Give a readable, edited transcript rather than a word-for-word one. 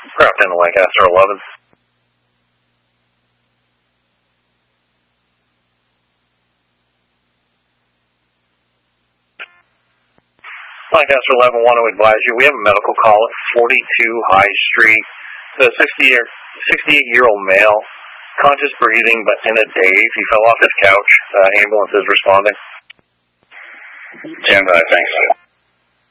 Craft in Lancaster 11. Lancaster 11, want to advise you, we have a medical call at 42 High Street. The 68-year-old male, conscious breathing but in a daze. He fell off his couch. Ambulance is responding. Stand by, thanks.